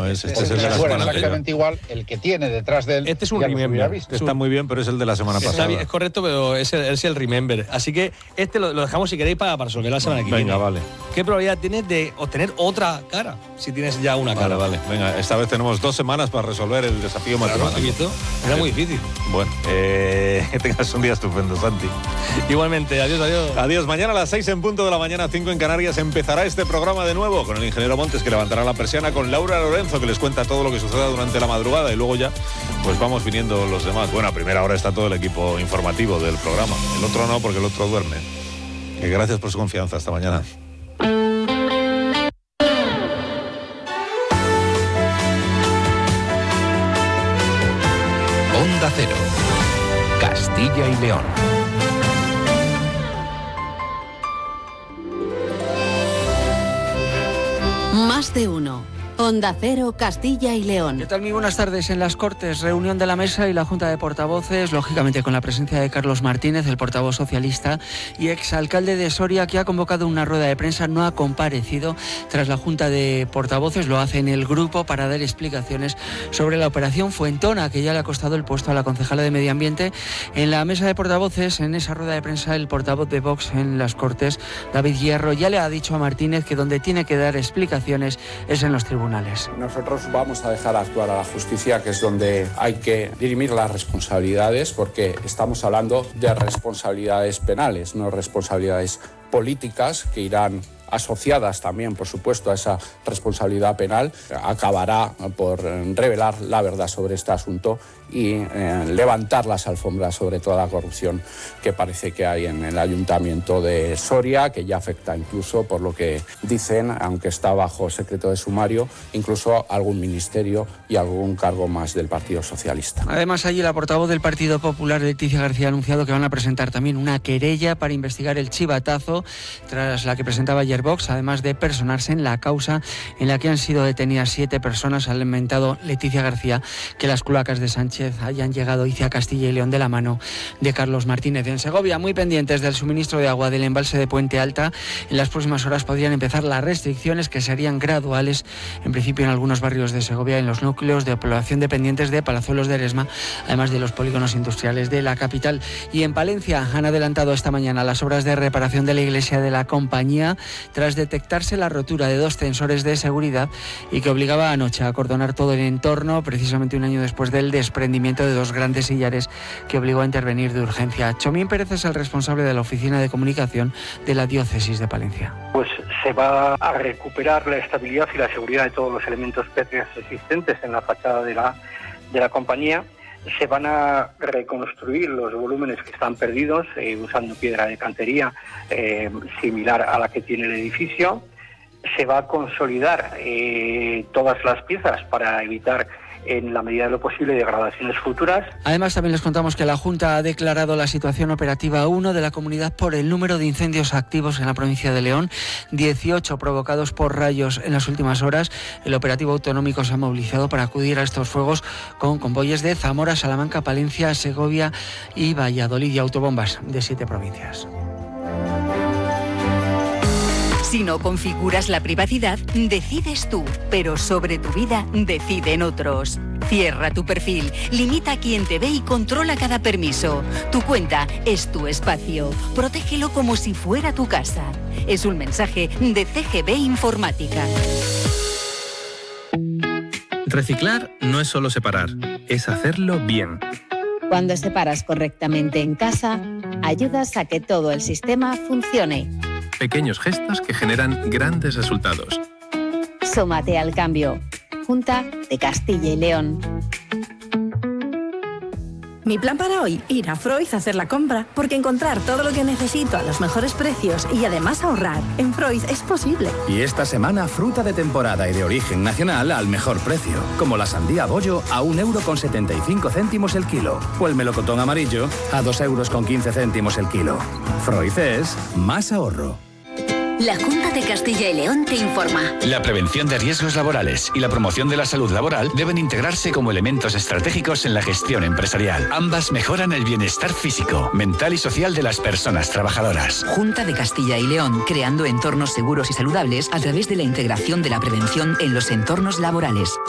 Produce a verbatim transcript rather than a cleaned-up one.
no es. Este es el Este de la suena semana anterior. exactamente igual, el que tiene detrás de él. Este es un ya los remember. hubiera visto. Está muy bien, pero es el de la semana Está pasada. bien, es correcto, pero es el, es el remember. Así que este lo, lo dejamos si queréis para, para resolver la semana que viene. Venga, vale. ¿Qué probabilidad tienes de obtener otra cara? Si tienes ya una cara. Vale, vale. Venga, esta vez tenemos dos semanas para resolver el desafío Claro, matemático. ¿has visto? Era muy difícil. Bueno, eh, que tengas un día estupendo, Santi. Igualmente, adiós, adiós. Adiós. Mañana a las seis en punto de la mañana, cinco en Canarias, empezará este programa de nuevo con el ingeniero Montes, que levantará la persiana, con Laura Lorenzo, que les cuenta todo lo que suceda durante la madrugada, y luego ya pues vamos viniendo los demás. Bueno, a primera hora está todo el equipo informativo del programa. El otro no, porque el otro duerme. Eh, gracias por su confianza. Hasta mañana. Onda Cero, Castilla y León. Más de uno. Onda Cero, Castilla y León. ¿Qué tal? Muy buenas tardes. En las Cortes, reunión de la mesa y la Junta de Portavoces, lógicamente con la presencia de Carlos Martínez, el portavoz socialista y exalcalde de Soria, que ha convocado una rueda de prensa, no ha comparecido tras la Junta de Portavoces, lo hace en el grupo para dar explicaciones sobre la operación Fuentona, que ya le ha costado el puesto a la concejala de Medio Ambiente. En la mesa de portavoces, en esa rueda de prensa, el portavoz de Vox en las Cortes, David Hierro, ya le ha dicho a Martínez que donde tiene que dar explicaciones es en los tribunales. Nosotros vamos a dejar actuar a la justicia, que es donde hay que dirimir las responsabilidades, porque estamos hablando de responsabilidades penales, no responsabilidades políticas, que irán asociadas también, por supuesto, a esa responsabilidad penal. Acabará por revelar la verdad sobre este asunto y eh, levantar las alfombras sobre toda la corrupción que parece que hay en el Ayuntamiento de Soria, que ya afecta incluso, por lo que dicen, aunque está bajo secreto de sumario, incluso algún ministerio y algún cargo más del Partido Socialista. Además, allí la portavoz del Partido Popular, Leticia García, ha anunciado que van a presentar también una querella para investigar el chivatazo, tras la que presentaba ayer Vox, además de personarse en la causa en la que han sido detenidas siete personas. Ha lamentado Leticia García que las cloacas de Sánchez hayan llegado, dice, a Castilla y León de la mano de Carlos Martínez. En Segovia, muy pendientes del suministro de agua del embalse de Puente Alta. En las próximas horas podrían empezar las restricciones, que serían graduales, en principio en algunos barrios de Segovia, en los núcleos de población dependientes de Palazuelos de Eresma, además de los polígonos industriales de la capital. Y en Palencia han adelantado esta mañana las obras de reparación de la iglesia de la Compañía, tras detectarse la rotura de dos sensores de seguridad y que obligaba anoche a acordonar todo el entorno, precisamente un año después del desprendimiento de dos grandes sillares que obligó a intervenir de urgencia. Chomín Pérez es el responsable de la Oficina de Comunicación de la Diócesis de Palencia. Pues se va a recuperar la estabilidad y la seguridad de todos los elementos pétreos existentes en la fachada de la, de la compañía. Se van a reconstruir los volúmenes que están perdidos eh, usando piedra de cantería eh, similar a la que tiene el edificio. Se va a consolidar eh, todas las piezas para evitar, en la medida de lo posible, degradaciones futuras. Además, también les contamos que la Junta ha declarado la situación operativa uno de la comunidad por el número de incendios activos en la provincia de León, dieciocho provocados por rayos en las últimas horas. El operativo autonómico se ha movilizado para acudir a estos fuegos con convoyes de Zamora, Salamanca, Palencia, Segovia y Valladolid, y autobombas de siete provincias. Si no configuras la privacidad, decides tú, pero sobre tu vida deciden otros. Cierra tu perfil, limita a quien te ve y controla cada permiso. Tu cuenta es tu espacio. Protégelo como si fuera tu casa. Es un mensaje de C G B Informática. Reciclar no es solo separar, es hacerlo bien. Cuando separas correctamente en casa, ayudas a que todo el sistema funcione. Pequeños gestos que generan grandes resultados. Súmate al cambio. Junta de Castilla y León. Mi plan para hoy, ir a Freud a hacer la compra, porque encontrar todo lo que necesito a los mejores precios y además ahorrar en Freud es posible. Y esta semana, fruta de temporada y de origen nacional al mejor precio, como la sandía bollo a un euro con setenta y cinco céntimos el kilo, o el melocotón amarillo a dos euros con quince céntimos el kilo. Freud es más ahorro. La Junta de Castilla y León te informa. La prevención de riesgos laborales y la promoción de la salud laboral deben integrarse como elementos estratégicos en la gestión empresarial. Ambas mejoran el bienestar físico, mental y social de las personas trabajadoras. Junta de Castilla y León, creando entornos seguros y saludables a través de la integración de la prevención en los entornos laborales.